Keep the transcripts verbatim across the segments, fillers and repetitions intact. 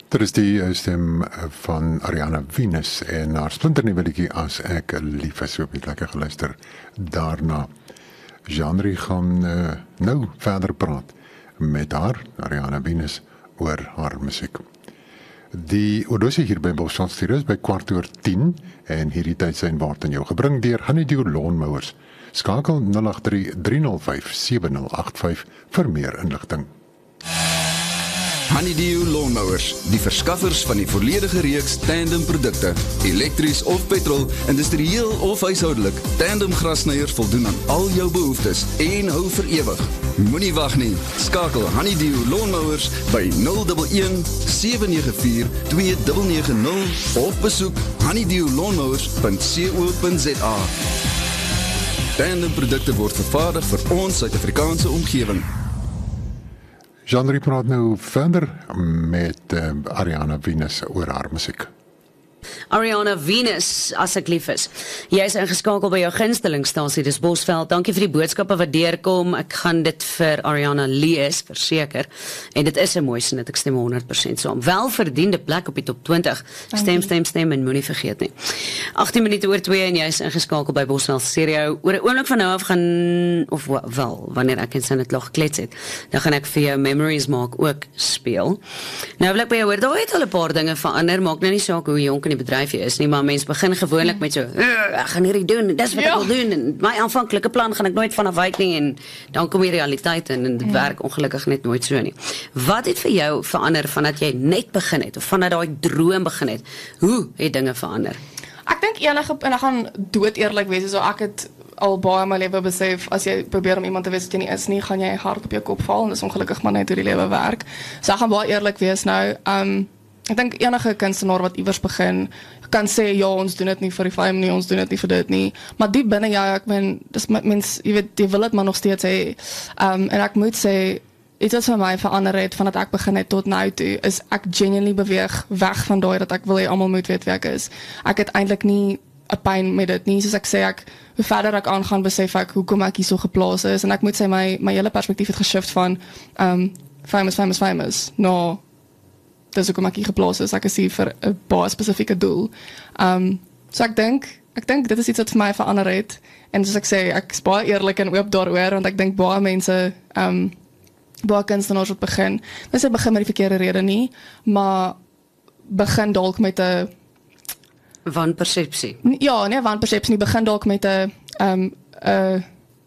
Dit is die stem van Ariana Venus en haar splinternuwe liedjie As Ek Lief Is. Hoop jy het lekker geluister daarna. Jean-Marie gaan uh, nou verder praat met haar, Ariana Venus, oor haar musiek. Die Odosie hier by Boston Studios by kwart oor tien en hierdie tydsyn word aan jou gebring deur Honeydew Lawnmowers. Skakel nul agt drie, drie nul vyf, sewe nul agt vyf vir meer inligting. Honeydew Lawnmowers, die verskaffers van die volledige reeks tandem produkte, elektries of petrol, industrieel of huishoudelik. Tandem grassnyers voldoen aan al jou behoeftes en hou vir ewig. Moenie wag nie. Skakel Honeydew Lawnmowers by nul een een, sewe nege vier, twee nege nege nul of besoek honeydew lawnmowers punt co punt za. Tandem produkte word vervaardig vir ons Suid-Afrikaanse omgewing. Jean-Marie praat nou verder met uh, Ariana Venus oor haar musiek. Ariana Venus, as ek lief is. Jy is ingeskakel by jou gunstelingstasie, dis Bosveld. Dankie vir die boodskappe wat deurkom. Ek gaan dit vir Ariana lees, verseker. En dit is 'n mooi sin, ek stem honderd persent saam. Welverdiende plek op die top twintig. Stem, stem, stem en moenie vergeet nie. agttien minute oor twee en jy is ingeskakel by Bosveld Stereo. Oor 'n oomblik van nou af gaan, of wel, wanneer ek en sy net lag geklets het, dan gaan ek vir jou Memories Maak ook speel. Nou wil ek by jou hoor, daar het al 'n paar dinge verander, maak nou nie saak hoe jonk in die bedryf jy is nie, maar mens begin gewoonlik met so, ek gaan hierdie doen, dis wat ja. ek wil doen, en my aanvanklike plan gaan ek nooit vanaf wyk nie, en dan kom die realiteit in, en dit ja. werk ongelukkig net nooit so nie. Wat het vir jou verander, vandat jy net begin het, of vandat daai droom begin het, hoe het dinge verander? Ek dink enige, en ek gaan dood eerlik wees, so ek het al baie in my lewe besef, as jy probeer om iemand te wees wat jy nie is nie, gaan jy hard op jou kop val, en dis ongelukkig maar net hoe die lewe werk. So ek gaan baie eerlik wees nou, um, ek dink enige kunstenaar wat iewers begin, kan sê, ja, ons doen dit nie vir die fame nie, ons doen dit nie vir dit nie, maar diep binne, ja, ek ben, dis mens, jy weet, jy wil het maar nog steeds hê, um, en ek moet sê, iets wat vir my verander het, vandat ek begin het tot nou toe, is ek genuinely beweeg weg van daai, dat ek wil jy almal moet weet wie ek is. Ek het eintlik nie 'n pyn met dit nie, soos ek sê, ek, hoe verder ek aangaan, besef ek, hoekom ek hier so geplaas is, en ek moet sê, my, my hele perspektief het geshift van, um, famous, famous, famous, no, dis hoekom ek hier geplaas is, ek is hier vir 'n baie spesifieke doel. Um, so ek dink, ek dink dit is iets wat vir my verander het, en soos ek sê, ek is baie eerlik en oop daaroor, want ek dink baie mense, um, baie kunstenaars wat begin, mens sê begin met die verkeerde rede nie, maar begin dalk met 'n wanpersepsie. Ja, nee, wanpersepsie nie, begin dalk met 'n um, 'n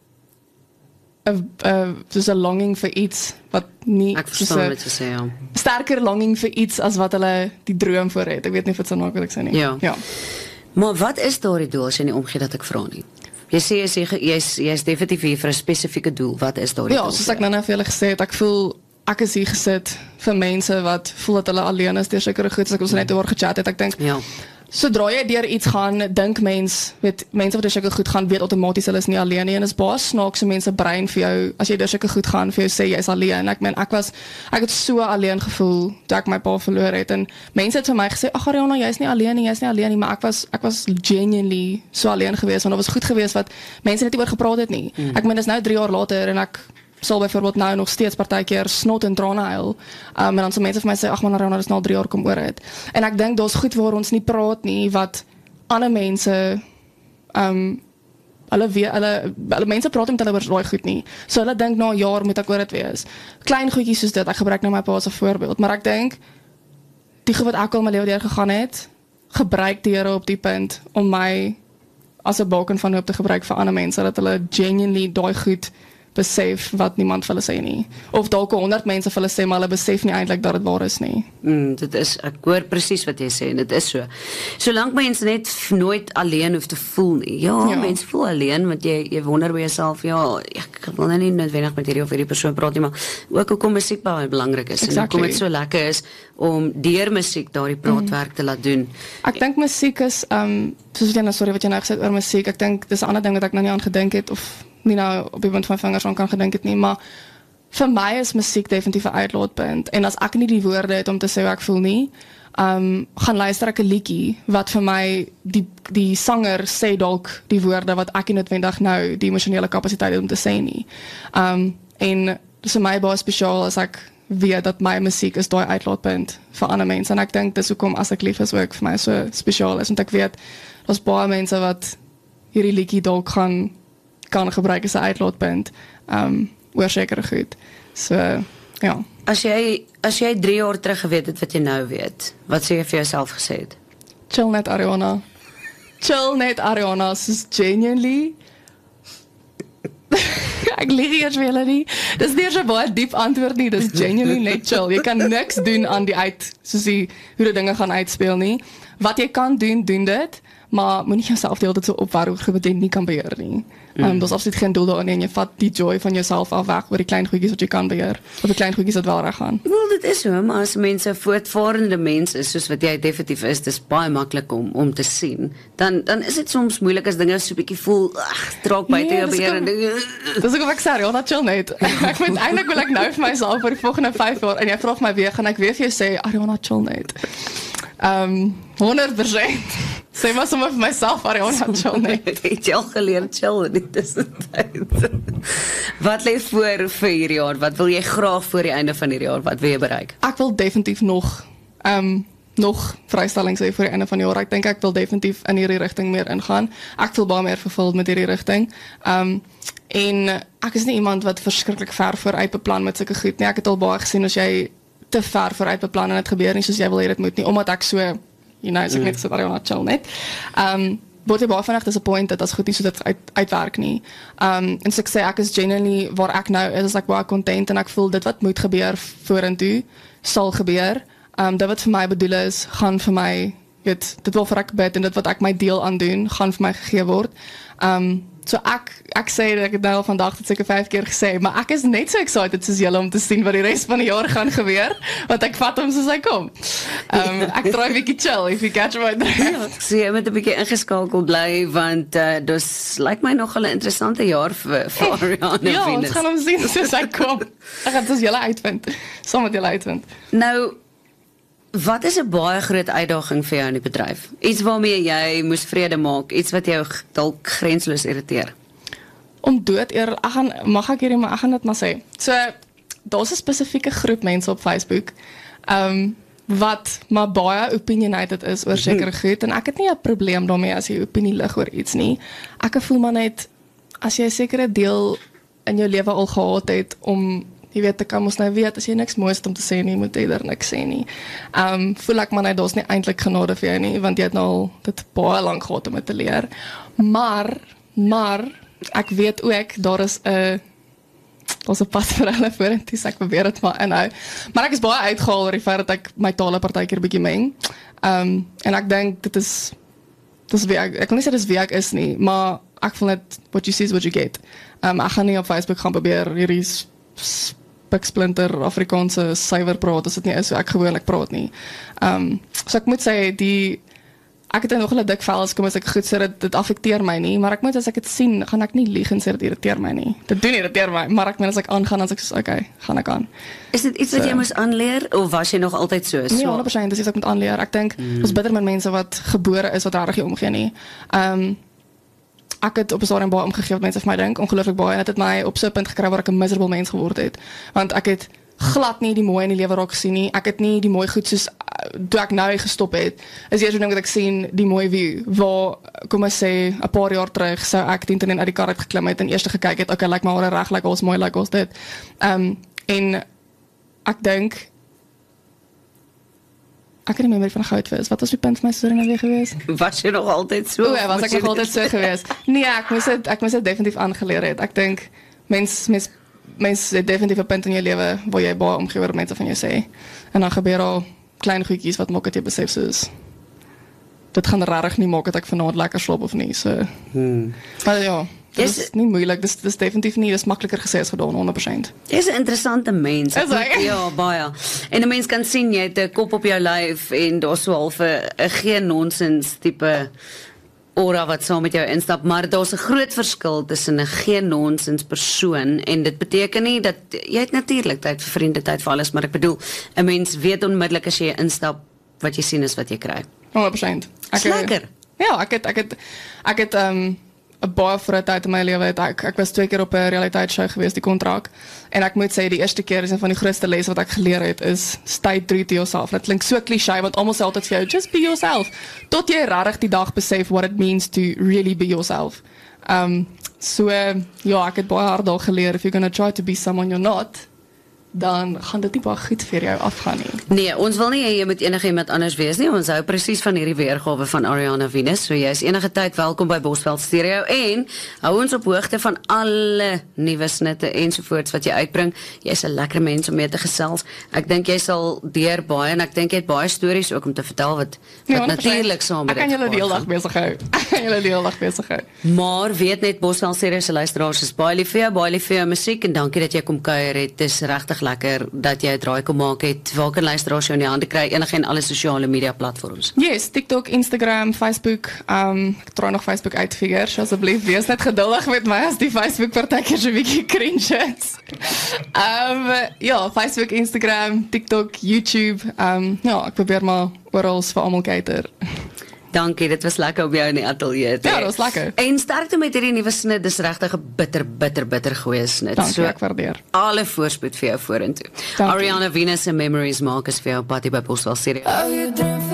'n soos 'n longing vir iets wat nie, ek verstaan wat jy sê, ja. Sterker longing vir iets as wat hulle die droom voor het. Ek weet nie of dit so maak wat ek sê nie. Ja. ja. Maar wat is daardie doel as jy nie omgee dat ek vra nie? Jy sê jy sê jy's jy's definitief hier vir 'n spesifieke doel. Wat is daardie ja, doel? Ja, soos ek nou net vir julle gesê het, ek voel ek is hier gesit vir mense wat voel dat hulle alleen is deur sekere goed, as ek ons net oor gechat het, ek dink ja. Sodra jy deur iets gaan, dink mens, weet, mense wat deur sulke goed gaan, weet outomaties hulle is nie alleen nie, en is baie snaaks so mense brein vir jou, as jy deur sulke goed gaan, vir jou sê jy is alleen. Ek meen, ek was, ek het so alleen gevoel, toe ek my pa verloor het, en mense het vir my gesê, ag Ariana, jy is nie alleen nie, jy is nie alleen nie, maar ek was, ek was genuinely so alleen geweest, want dit was goed geweest wat mense net nie oor gepraat het nie. Mm. Ek meen, dis nou drie jaar later, en ek sal byvoorbeeld nou nog steeds partykeer snot en trane huil, um, en dan sal mense vir my sê, ag man, Ariana, dis nou al drie jaar kom oor het. En ek dink, daar's goed waar ons nie praat nie, wat ander mense, um, hulle, weet, hulle, hulle mense praat nie met hulle oor daai goed nie, so hulle dink, na nou, jaar moet ek oor het wees. Klein goedjies soos dit, ek gebruik nou my pa as 'n voorbeeld, maar ek dink, die goed wat ek al my lewe deur gegaan het, gebruik die Here op die punt, om my, as 'n baken van hoop te gebruik vir ander mense, dat hulle genuinely daai goed besef wat niemand vir hulle sê nie. Of dalk honderd mense vir hulle sê, maar hulle besef nie eintlik dat dit waar is nie. Mm, dit is, ek hoor presies wat jy sê, en dit is so. Solank mense net nooit alleen hoef te voel nie. Ja, ja. mense voel alleen, want jy, jy wonder by jouself, ja, ek wil nou nie noodwendig met hierdie of hierdie persoon praat nie, maar ook hoekom musiek baie belangrik is, exactly. en hoekom dit so lekker is, om deur musiek daardie praatwerk mm. te laat doen. Ek dink musiek is, um, soos jy nou, sorry wat jy nou gesê het oor musiek, ek dink, dis 'n ander ding wat ek nou nie aan gedink het, of nie nou op die punt van my vingers aan kan gedink het nie, maar vir my is musiek definitief 'n uitlaatpunt, en as ek nie die woorde het om te sê hoe ek voel nie, um, gaan luister ek 'n liedjie, wat vir my, die, die sanger sê dalk die woorde, wat ek nie noodwendig nou die emosionele kapasiteit het om te sê nie. Um, en dis vir my baie spesiaal, as ek weet dat my musiek is daai uitlaatpunt vir ander mense, en ek dink dis hoekom As Ek Lief Is ook vir my so spesiaal is, want ek weet, daar's baie mense wat hierdie liedjie dalk gaan kan gebruik as 'n uitlaatpunt, um, oor sekere goed. So, ja. As jy, as jy drie jaar terug geweet het wat jy nou weet, wat sê jy vir jouself gesê het? Chill net, Ariana. Chill net, Ariana, soos genuinely. Ek lieg eers vir julle nie. Dis nie eers 'n baie diep antwoord nie, dis genuinely net chill. Jy kan niks doen aan die uit, soos die, hoe die dinge gaan uitspeel nie. Wat jy kan doen, doen dit, maar moenie jouself die hele tyd so opwerk oor wat jy nie kan beheer nie. Mm. Um, Daar's absoluut geen doel daarin nie, en jy vat die joy van jouself af weg oor die klein goedjies wat jy kan beheer, of die klein goedjies wat wel reg gaan. Wel, dit is so, maar as mense 'n voortvarende mens is, soos wat jy definitief is, dis baie maklik om, om te sien, dan, dan is dit soms moeilik as dinge so 'n bietjie voel, ag, draak buite Nee, jou dis beheer en kom- dinge. Dis ook of ek sê, ja, dat chill net. Ek moet eintlik wil ek nou vir myself vir die volgende vyf jaar, en jy vra vir my weer, gaan ek weer vir jou sê, Ariana, chill net. Um, honderd persent. Sê maar sommer vir myself, Ariana, chill net. Het jy al geleer chill in die tussentyd? Wat lê voor vir hierdie jaar? Wat wil jy graag voor die einde van hierdie jaar, wat wil jy bereik? Ek wil definitief nog, um, nog vrystellings hê vir die einde van die jaar. Ek dink ek wil definitief in hierdie rigting meer ingaan. Ek voel baie meer vervuld met hierdie rigting. Um, en ek is nie iemand wat verskriklik ver vooruit beplan met sulke goed nie. Ek het al baie gesien as jy te ver vooruit beplan en dit gebeur nie soos jy wil hê dit moet nie, omdat ek so, you know, as ek net so Ariana chill net. Um, word jy baie vinnig disappointed as goed nie so dit uit, uitwerk nie. Um, en so ek sê, ek is genuinely waar ek nou is, is ek baie content, en ek voel dit wat moet gebeur vorentoe, sal gebeur. Um, dit wat vir my bedoel is, gaan vir my, weet, dit waarvoor ek bid, en dit wat ek my deel aan doen, gaan vir my gegee word. Um, so ek, ek sê, ek het nou al vandag dit seker vijf keer gesê, maar ek is net so excited soos julle om te sien wat die rest van die jaar gaan gebeur, want ek vat hom soos hy kom. Um, ek draai 'n bietjie chill, if you catch my drift. So jy moet 'n bietjie ingeskakel bly, want uh, dis lyk my nogal 'n interessante jaar vir, vir Ariana Ja, ons Venus. gaan hom sien soos hy kom. Ek gaan soos julle uitvind, saam met julle uitvind. Nou, wat is 'n baie groot uitdaging vir jou in die bedryf? Iets waarmee jy moes vrede maak, iets wat jou g- dalk grensloos irriteer. Om dood eerlik, ek gaan, mag ek hierdie, maar ek gaan dit maar sê. So, daar's 'n spesifieke groep mense op Facebook, um, wat maar baie opinionated is oor sekere goed, en ek het nie 'n probleem daarmee as jy opinie lig oor iets nie. Ek voel maar net, as jy 'n sekere deel in jou lewe al gehad het, om, jy weet, ek kan mos nou weet, as jy niks moois het om te sê nie, moet jy er niks sê nie. Um, voel ek maar net, daar's nie eintlik genade vir jou nie, want jy het nou al dit baie lank gehad om dit te leer. Maar, maar, ek weet ook, daar is 'n daar's 'n pad vir hulle vorentoe, so ek probeer dit maar inhou. Maar ek is baie uitgehaal oor die feit dat ek my tale partykeer bietjie meng. Um, en ek dink dit is dis wie ek, ek kan nie sê dis wie ek is nie, maar ek voel net what you see is what you get. Um, ek gaan nie op Facebook gaan probeer hierdie spiksplinter Afrikaanse suiwer praat as dit nie is so ek gewoonlik praat nie. Um, so ek moet sê die ek het nog 'n dik vel as kom as ek goed sê dit dit affekteer my nie, maar ek moet as ek dit sien, gaan ek nie lieg en sê dit irriteer my nie. Dit doen irriteer my, maar ek meen as ek aangaan dan as ek soos okay, gaan ek aan. Is dit iets wat So. jy moes aanleer, of was jy nog altyd so? Nee, so? honderd persent, dis iets wat ek moet aanleer. Ek dink mm. ons bitter met mense wat gebore is wat regtig nie omgee nie. Um, ek het op 'n stadium baie omgegee wat mense vir my dink, ongelooflik baie, en dit het my op so 'n punt gekry waar ek 'n miserable mens geword het. Want ek het glad nie die mooi in die lewe raak gesien nie. Ek het nie die mooi goed soos uh, toe ek nou gestop het. Is eers so ding dat ek sien die mooi view waar kom ons sê 'n paar jaar terug sou ek teen teen uit die kar uit geklim het en eers gekyk het, okay, lyk my hare reg, lyk ons mooi, lyk ons dit. Um en ek dink ek het nie meer van goudvis. Wat was die punt van my storie nou weer gewees? Was jy nog altyd so? O, ja, was Moes ek jy nog dit- altyd so gewees? Nee, ek moes dit ek moes dit definitief aangeleer het. Ek dink mens mens mens het definitief 'n punt in jou lewe waar jy baie omgee oor mense van jou sê. En dan gebeur al klein goedjies wat maak dat jy besef soos dit gaan regtig nie maak dat ek vanaand lekker slaap of nie. So. Hmm. Maar ja, dit Yes. is nie moeilik. Dis dis definitief nie, dis makliker gesê as gedaan, honderd persent. Jy's 'n interessante mens. Is hy? Ja, baie. En 'n mens kan sien jy het 'n kop op jou lyf en daar's so half 'n 'n geen nonsens tipe aura wat saam met jou instap, maar daar's 'n groot verskil tussen 'n geen nonsens persoon en dit beteken nie dat jy het natuurlik tyd vir vriende, tyd vir alles, maar ek bedoel 'n mens weet onmiddellik as jy instap wat jy sien is wat jy kry. honderd persent. Dis lekker. Ja, ek het ek het ek het um 'n baie vroeë tyd in my lewe het ek ek was twee keer op 'n realiteitsshow gewees, die kontrak. En ek moet sê die eerste keer is een van die grootste lesse wat ek geleer het is stay true to yourself. Dit klink so cliché want almal sê altyd vir jou just be yourself. Tot jy regtig die dag besef what it means to really be yourself. Um so ja, ek het baie hard daar geleer if you're gonna try to be someone you're not, dan gaan dit nie baie goed vir jou afgaan nie. Nee, ons wil nie hê jy moet enige iemand anders wees nie. Ons hou presies van hierdie weergawe van Ariana Venus. So jy is enige tyd welkom by Bosveld Stereo en hou ons op hoogte van alle nuwe snitte ensovoorts wat jy uitbring. Jy's 'n lekker mens om mee te gesels. Ek dink jy sal deur baie en ek dink jy het baie stories ook om te vertel wat Nee, wat natuurlik saam met Ek kan dit julle die hele gepaard dag besig hou. Ek kan julle die hele dag besig hou. Maar weet net Bosveld Stereo se luisteraars is baie lief vir jou, baie lief vir jou musiek en dankie dat jy kom kuier het. Dis regtig lekker dat jy 'n draai kom maak het. Waar kan luisteraars jou in die hande kry? Enige en alle sosiale media platforms. Yes, TikTok, Instagram, Facebook. Um, ek probeer nog Facebook uitfigure. So asseblief wees net geduldig met my as die Facebook partytjie so 'n bietjie cringe is. Um, ja, Facebook, Instagram, TikTok, YouTube. Um, ja, ek probeer maar oral vir almal cater. Dankie, dit was lekker op jou in die ateljee. Ja, dit was lekker. En sterkte met hierdie nuwe snit, dis regtig 'n bitter, bitter, bitter goeie snit. Dankie, so, ek waardeer. Alle voorspoed vir jou vorentoe. Dankie. Ariana Venus se Memories maak is vir jou op pad hier by Bosveld Stereo.